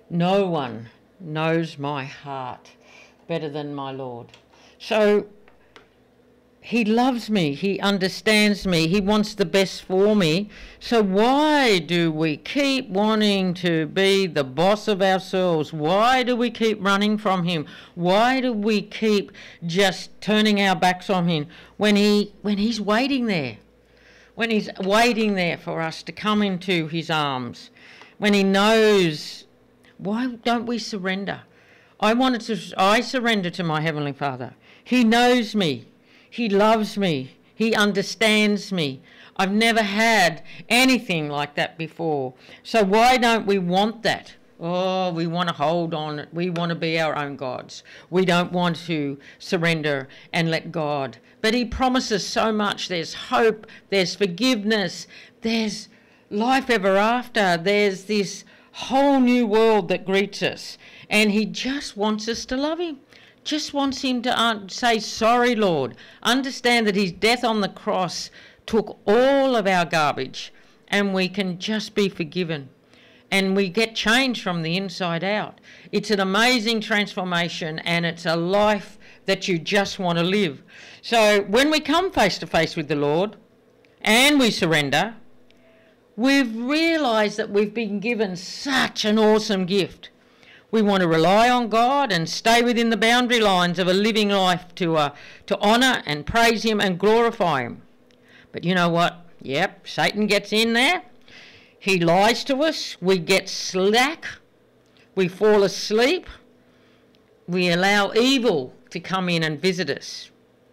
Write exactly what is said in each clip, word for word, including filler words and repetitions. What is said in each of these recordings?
No one knows my heart better than my Lord. So he loves me, he understands me, he wants the best for me. So why do we keep wanting to be the boss of ourselves? Why do we keep running from him? Why do we keep just turning our backs on him when he when he's waiting there? When he's waiting there for us to come into his arms, when he knows, why don't we surrender? I wanted to, I surrender to my Heavenly Father. He knows me. He loves me. He understands me. I've never had anything like that before. So why don't we want that? Oh, we want to hold on. We want to be our own gods. We don't want to surrender and let God. But he promises so much. There's hope. There's forgiveness. There's life ever after. There's this whole new world that greets us. And he just wants us to love him. Just wants him to uh, say, sorry, Lord. Understand that his death on the cross took all of our garbage and we can just be forgiven. And we get changed from the inside out. It's an amazing transformation and it's a life that you just want to live. So when we come face to face with the Lord and we surrender, we've realised that we've been given such an awesome gift. We want to rely on God and stay within the boundary lines of a living life to uh, to honour and praise him and glorify him. But you know what? Yep, Satan gets in there. He lies to us. We get slack. We fall asleep. We allow evil to come in and visit us.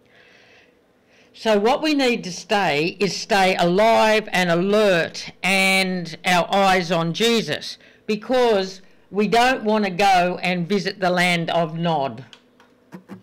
So what we need to stay is stay alive and alert and our eyes on Jesus, because we don't want to go and visit the land of Nod.